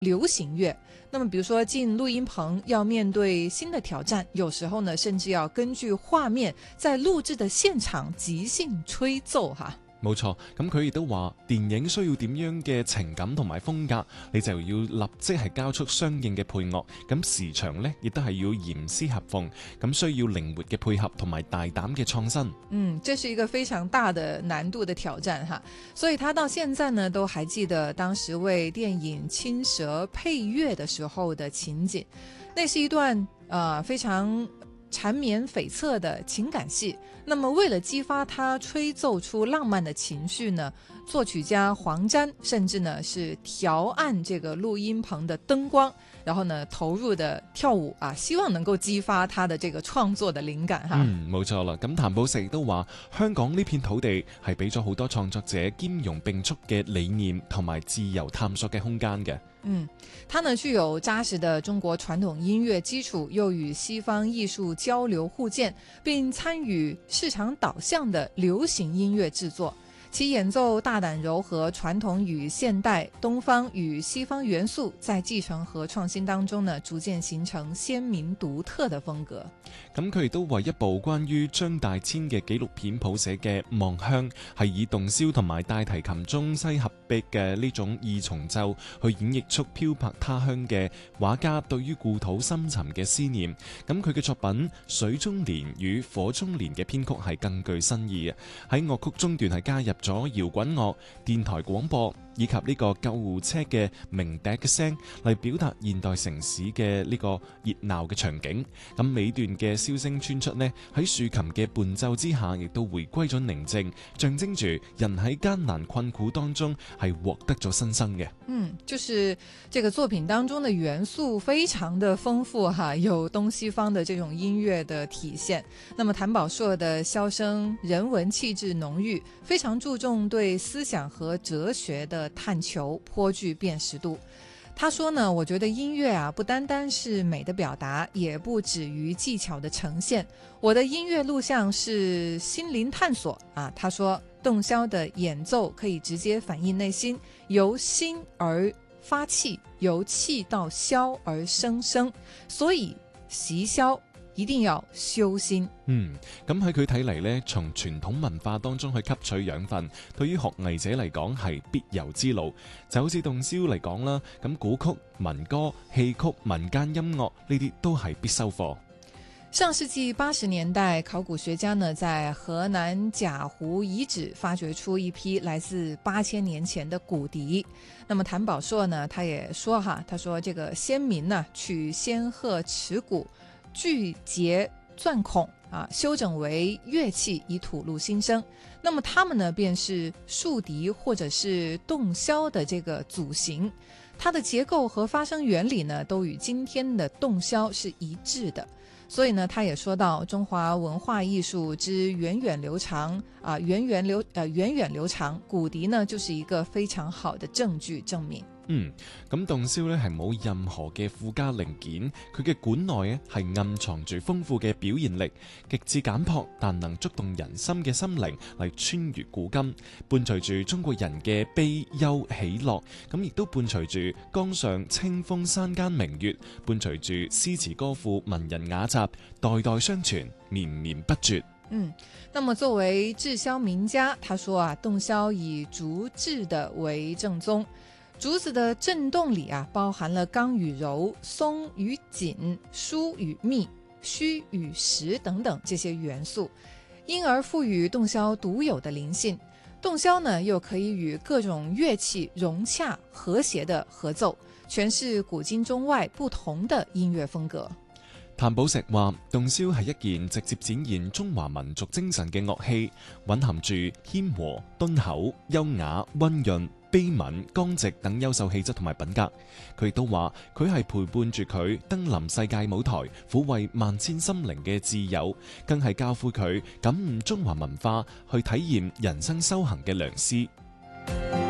流行乐。那么比如说进录音棚要面对新的挑战，有时候呢甚至要根据画面在录制的現場即興吹奏哈。 冇錯，咁佢亦都話電影需要點樣嘅情感同埋風格，你就要立即係交出相應嘅配樂，咁時長呢亦都係要嚴絲合縫，咁需要靈活嘅配合同埋大膽嘅創新。 這是一個非常大的難度的挑戰哈，所以他到現在呢都還記得當時為電影《青蛇》配樂的時候的情景，那是一段非常纏綿悱惻的情感戲。那麼為了激發他吹奏出浪漫的情緒呢，作曲家黃沾甚至呢是調暗這個錄音棚的燈光，然後呢投入的跳舞啊，希望能夠激發他的這個創作的靈感哈。 冇錯啦。咁譚寶碩亦都話，香港呢片土地係俾咗好多創作者兼容並蓄嘅理念同埋自由探索嘅空間嘅。 他呢具有扎實的中國傳統音樂基礎，又與西方藝術交流互鑑，並參與市場導向的流行音樂製作。其演奏大膽糅合傳統與現代、東方與西方元素，在繼承和創新當中呢，逐漸形成鮮明獨特的風格。 咁佢亦都為一部關於張大千嘅紀錄片譜寫嘅《望鄉》，係以洞簫同埋大提琴中西合璧嘅呢種二重奏去演繹出漂泊他鄉嘅畫家對於故土深沉嘅思念。咁佢嘅作品《水中蓮》與《火中蓮》嘅編曲係更具新意嘅，喺樂曲中段係加入咗搖滾樂、電台廣播以及呢個救護車嘅鳴笛嘅聲嚟表達現代城市嘅呢個熱鬧嘅場景。咁尾段嘅簫聲穿出呢，喺豎琴嘅伴奏之下，亦都回歸咗寧靜，象徵住人喺艱難困苦當中係獲得咗新生嘅。 就是這個作品當中的元素非常的豐富哈，有東西方的這種音樂的體現。那麼譚寶碩的簫聲人文氣質濃郁，非常注重對思想和哲學的探求，頗具辨識度。他說呢，我覺得音樂啊，不單單是美的表達，也不止於技巧的呈現。我的音樂錄像是心靈探索啊。他說，洞簫的演奏可以直接反映內心，由心而發氣，由氣到簫而生聲，所以習簫一定要修心。 咁喺佢睇嚟呢，從傳統文化當中去吸取養分，對於學藝者嚟講係必由之路。就好似洞簫嚟講啦，咁古曲、民歌、戲曲、民間音樂呢啲都係必修課。 上世紀80年代，考古學家呢在河南賈湖遺址發掘出一批來自8000年前的骨笛。那麼譚寶碩呢，他也說哈，他說這個先民呢取仙鶴齒骨，鋸節鑽孔啊，修整為樂器以吐露心聲。那麼他們呢便是豎笛或者是洞簫的這個組型，它的結構和發聲原理呢都與今天的洞簫是一致的。所以呢，他也說到中華文化藝術之源遠流長啊，源遠流長，骨笛呢就是一個非常好的證據證明。 咁洞簫呢係冇任何嘅附加零件，佢嘅管內呢係暗藏住豐富嘅表現力，極致簡樸但能觸動人心嘅心靈嚟穿越古今，伴隨住中國人嘅悲憂喜樂，咁亦都伴隨住江上清風山間明月，伴隨住詩詞歌賦文人雅集，代代相傳，綿綿不絕。 那麼作為製簫名家，他說啊，洞簫以竹製的為正宗。竹子的震動裏啊，包含了剛與柔、鬆與緊、疏與密、虛與實等等這些元素，因而賦予洞簫獨有的靈性。洞簫呢，又可以與各種樂器融洽和諧的合奏，詮釋古今中外不同的音樂風格。 譚寶碩話，洞簫係一件直接展現中華民族精神嘅樂器，蘊含住謙和、敦厚、優雅、溫潤、悲憫、剛直等優秀氣質同埋品格。佢亦都話，佢係陪伴住佢登臨世界舞台，撫慰萬千心靈嘅摯友，更係教誨佢感悟中華文化，去體驗人生修行嘅良師。